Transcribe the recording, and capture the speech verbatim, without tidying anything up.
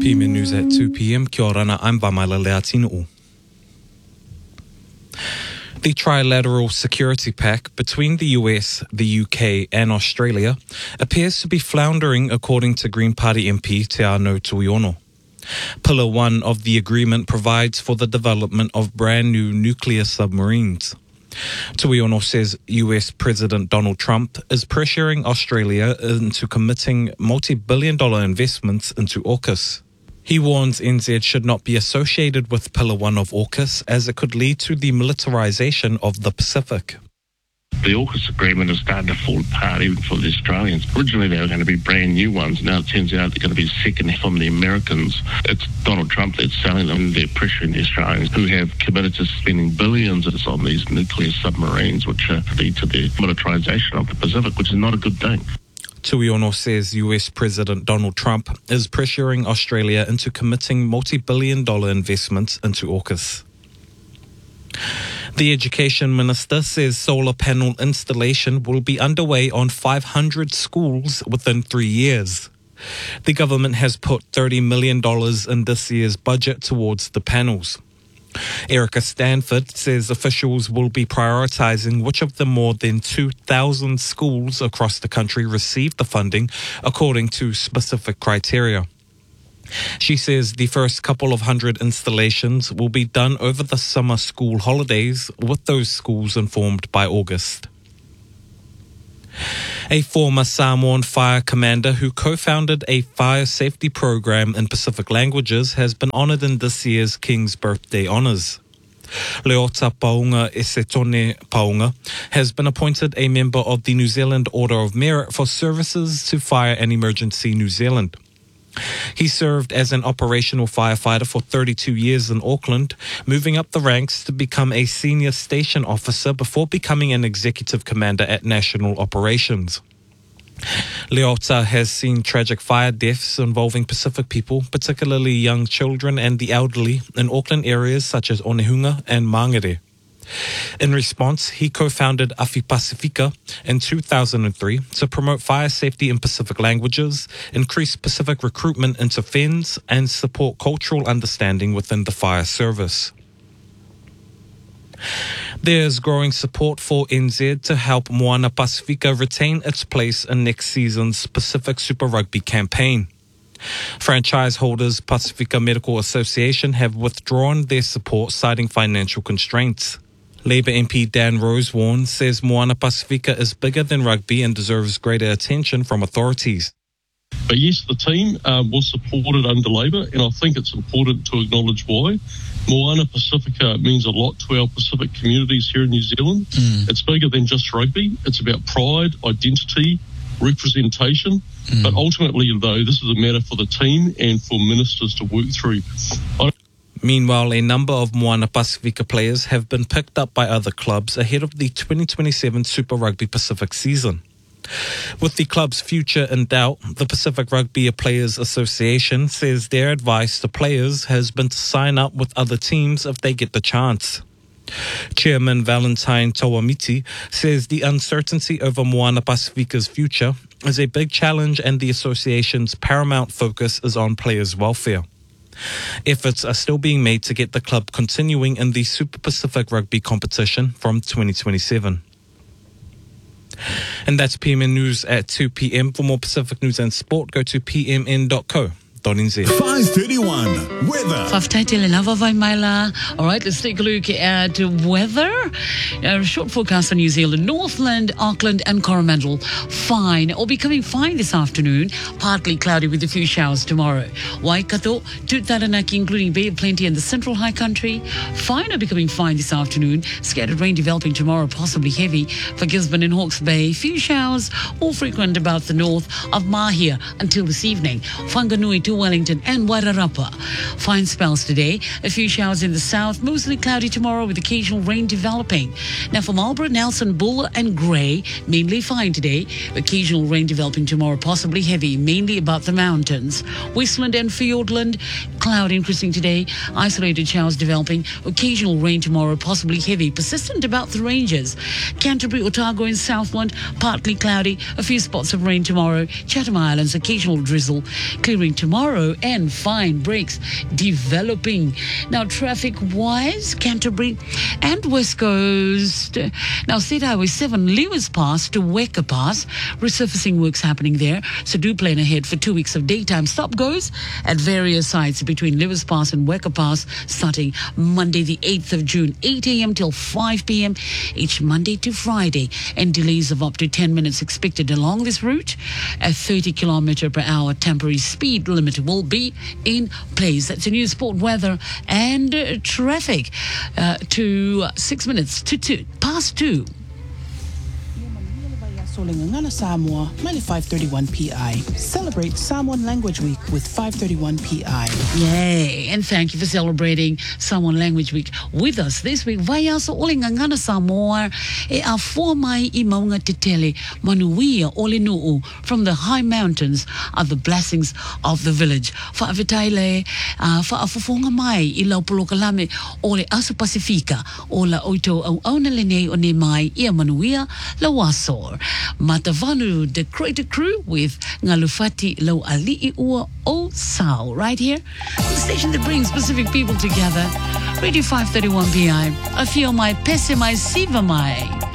P M News at two p.m. Kia ora, I'm Vamaila Leatinu. The trilateral security pact between the U S, the U K and Australia appears to be floundering, according to Green Party M P Te Ano Tuiono. Pillar one of the agreement provides for the development of brand new nuclear submarines. Tuiono says U S President Donald Trump is pressuring Australia into committing multi-billion dollar investments into AUKUS. He warns N Z should not be associated with Pillar one of AUKUS as it could lead to the militarisation of the Pacific. The AUKUS agreement is starting to fall apart even for the Australians. Originally they were going to be brand new ones. Now it turns out they're going to be second from the Americans. It's Donald Trump that's selling them. They're pressuring the Australians who have committed to spending billions on these nuclear submarines, which uh, lead to the militarisation of the Pacific, which is not a good thing. Tuiono says U S President Donald Trump is pressuring Australia into committing multi-billion dollar investments into AUKUS. The Education Minister says solar panel installation will be underway on five hundred schools within three years. The government has put thirty million dollars in this year's budget towards the panels. Erica Stanford says officials will be prioritising which of the more than two thousand schools across the country receive the funding according to specific criteria. She says the first couple of hundred installations will be done over the summer school holidays, with those schools informed by August. A former Samoan fire commander who co-founded a fire safety program in Pacific languages has been honoured in this year's King's Birthday Honours. Leota Paunga Esetone Paunga has been appointed a member of the New Zealand Order of Merit for services to Fire and Emergency New Zealand. He served as an operational firefighter for thirty-two years in Auckland, moving up the ranks to become a senior station officer before becoming an executive commander at National Operations. Leota has seen tragic fire deaths involving Pacific people, particularly young children and the elderly, in Auckland areas such as Onehunga and Mangere. In response, he co-founded Afi Pacifica in two thousand three to promote fire safety in Pacific languages, increase Pacific recruitment into F E N S, and support cultural understanding within the fire service. There's growing support for N Z to help Moana Pacifica retain its place in next season's Pacific Super Rugby campaign. Franchise holders Pacifica Medical Association have withdrawn their support, citing financial constraints. Labour M P Dan Rosewarne says Moana Pacifica is bigger than rugby and deserves greater attention from authorities. But yes, the team uh, was supported under Labour, and I think it's important to acknowledge why. Moana Pacifica means a lot to our Pacific communities here in New Zealand. Mm. It's bigger than just rugby. It's about pride, identity, representation. Mm. But ultimately, though, this is a matter for the team and for ministers to work through. I Meanwhile, a number of Moana Pacifica players have been picked up by other clubs ahead of the twenty twenty-seven Super Rugby Pacific season. With the club's future in doubt, the Pacific Rugby Players Association says their advice to players has been to sign up with other teams if they get the chance. Chairman Valentine Tawamiti says the uncertainty over Moana Pacifica's future is a big challenge and the association's paramount focus is on players' welfare. Efforts are still being made to get the club continuing in the Super Pacific Rugby competition from twenty twenty-seven. And that's P M N News at two p.m. For more Pacific news and sport, go to p m n dot co dot n z. five thirty-one, weather. All right, let's take a look at weather. A short forecast for New Zealand, Northland, Auckland and Coromandel. Fine, or becoming fine this afternoon. Partly cloudy with a few showers tomorrow. Waikato, Tutaranaki, including Bay of Plenty and the Central High Country. Fine or becoming fine this afternoon. Scattered rain developing tomorrow, possibly heavy for Gisborne and Hawke's Bay. Few showers, all frequent about the north of Mahia until this evening. Whanganui to Wellington and Wairarapa. Fine spells today. A few showers in the south, mostly cloudy tomorrow with occasional rain developing. Now for Marlborough, Nelson, Bull and Grey, mainly fine today. Occasional rain developing tomorrow, possibly heavy, mainly about the mountains. Westland and Fiordland, cloud increasing today. Isolated showers developing. Occasional rain tomorrow, possibly heavy, persistent about the ranges. Canterbury, Otago and Southland, partly cloudy. A few spots of rain tomorrow. Chatham Islands, occasional drizzle. Clearing tomorrow narrow and fine breaks developing. Now, traffic-wise, Canterbury and West Coast. Now, State Highway seven, Lewis Pass to Weka Pass. Resurfacing works happening there, so do plan ahead for two weeks of daytime stop-goes at various sites between Lewis Pass and Weka Pass, starting Monday the eighth of June, eight a.m. till five p.m. each Monday to Friday, and delays of up to ten minutes expected along this route. A thirty kilometer per hour temporary speed limit will be in place. That's a new sport, weather, and uh, traffic uh, to six minutes to two past two. Solingangana Samoa, Mali five thirty-one P I. Celebrate Samoan Language Week with five thirty-one P I. Yay! And thank you for celebrating Samoan Language Week with us this week. Vaya sa Olingangana Samoa, e a formai I maunga te tele, manuia ole nuu, from the high mountains are the blessings of the village. Whaavetaile, whaafofonga mai I lau polokalame ole Aso Pasifika, ola oito au auna lene o ne mai ia manuia lawasor. Matavanu, the Crater Crew with Ngalufati Lo Ali'i Ua O Sao, right here, the station that brings Pacific people together. Radio five thirty-one P I. I feel my pese, my siva mai.